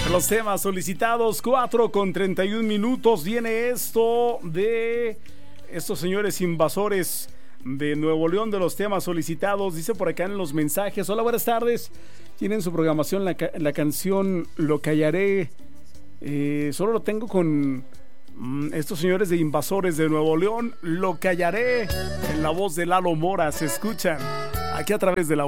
Los temas solicitados, 4:31. Viene esto de estos señores invasores de Nuevo León, de los temas solicitados. Dice por acá en los mensajes: hola, buenas tardes. Tienen su programación la canción Lo Callaré. Solo lo tengo con estos señores de invasores de Nuevo León. Lo Callaré, en la voz de Lalo Mora. Se escuchan aquí a través de la